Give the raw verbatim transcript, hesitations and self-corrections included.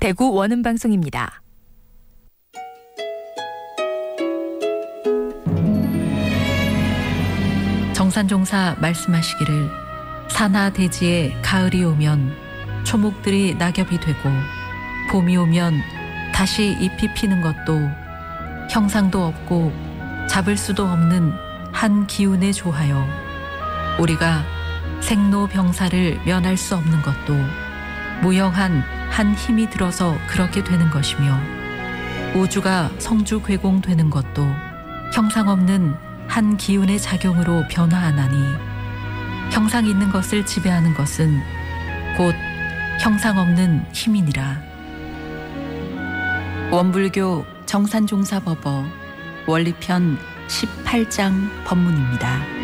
대구 원음방송입니다. 정산종사 말씀하시기를 산하대지에 가을이 오면 초목들이 낙엽이 되고 봄이 오면 다시 잎이 피는 것도 형상도 없고 잡을 수도 없는 한 기운에 조하여 우리가 생로병사를 면할 수 없는 것도 무형한 한 힘이 들어서 그렇게 되는 것이며 우주가 성주괴공되는 것도 형상 없는 한 기운의 작용으로 변화하나니 형상 있는 것을 지배하는 것은 곧 형상 없는 힘이니라. 원불교 정산종사법어 원리편 십팔 장 법문입니다.